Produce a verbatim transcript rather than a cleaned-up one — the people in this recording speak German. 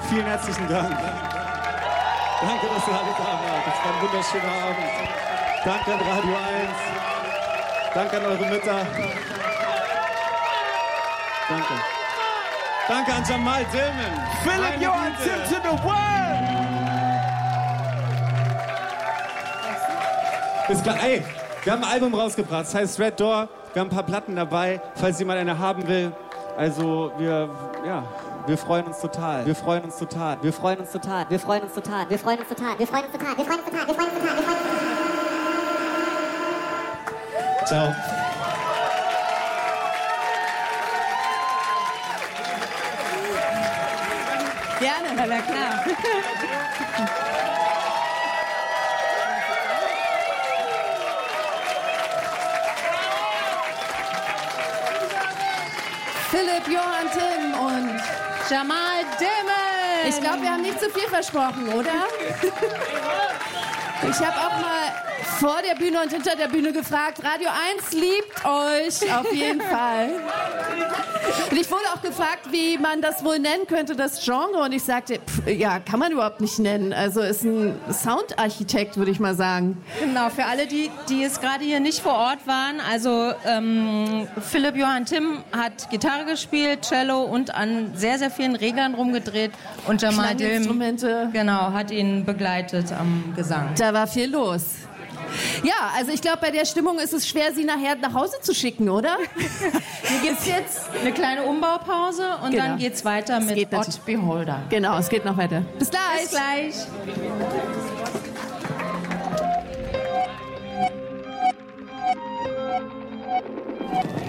Vielen herzlichen Dank. Danke, dass ihr alle da wart. Das war ein wunderschöner Abend. Danke an Radio eins. Danke an eure Mütter. Danke. Danke an Jamal Dillman. Philipp Johann Timm to the world! Bis gleich. Ey, wir haben ein Album rausgebracht. Das heißt Red Door. Wir haben ein paar Platten dabei, falls jemand eine haben will. Also wir, ja, wir freuen uns total. Wir freuen uns total. Wir freuen uns total. Wir freuen uns total. Wir freuen uns total. Wir freuen uns total. Wir freuen uns total. Wir freuen uns total. Wir freuen uns total. Ciao. Gerne, na klar. Philipp Johann Timm und Jamal Dillman. Ich glaube, wir haben nicht zu viel versprochen, oder? Ich habe auch mal vor der Bühne und hinter der Bühne gefragt, Radio eins liebt euch auf jeden Fall. Und ich wurde auch gefragt, wie man das wohl nennen könnte, das Genre. Und ich sagte, pff, ja, kann man überhaupt nicht nennen. Also ist ein Soundarchitekt, würde ich mal sagen. Genau, für alle, die, die es gerade hier nicht vor Ort waren. Also ähm, Philipp Johann Timm hat Gitarre gespielt, Cello und an sehr, sehr vielen Reglern rumgedreht. Und Jamal Dillman, genau, hat ihn begleitet am Gesang. Da war viel los. Ja, also ich glaube, bei der Stimmung ist es schwer, sie nachher nach Hause zu schicken, oder? Hier gibt es jetzt eine kleine Umbaupause und genau. Dann geht es weiter es mit geht Odd Beholder. Genau, es geht noch weiter. Bis gleich. Bis gleich.